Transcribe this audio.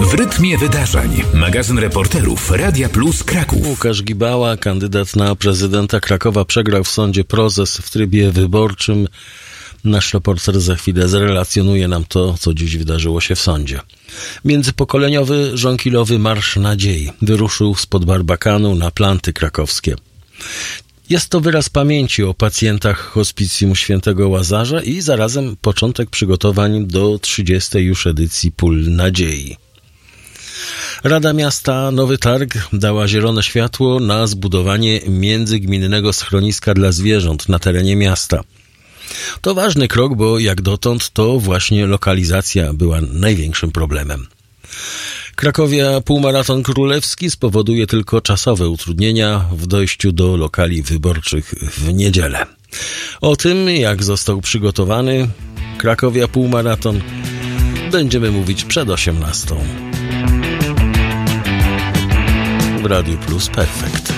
W rytmie wydarzeń. Magazyn reporterów Radia Plus Kraków. Łukasz Gibała, kandydat na prezydenta Krakowa, przegrał w sądzie proces w trybie wyborczym. Nasz reporter za chwilę zrelacjonuje nam to, co dziś wydarzyło się w sądzie. Międzypokoleniowy żonkilowy Marsz Nadziei wyruszył spod Barbakanu na Planty Krakowskie. Jest to wyraz pamięci o pacjentach hospicjum Świętego Łazarza i zarazem początek przygotowań do 30. już edycji Pól Nadziei. Rada Miasta Nowy Targ dała zielone światło na zbudowanie międzygminnego schroniska dla zwierząt na terenie miasta. To ważny krok, bo jak dotąd to właśnie lokalizacja była największym problemem. Krakowia Półmaraton Królewski spowoduje tylko czasowe utrudnienia w dojściu do lokali wyborczych w niedzielę. O tym, jak został przygotowany Krakowia Półmaraton, będziemy mówić przed 18:00 w Radiu Plus Perfekt.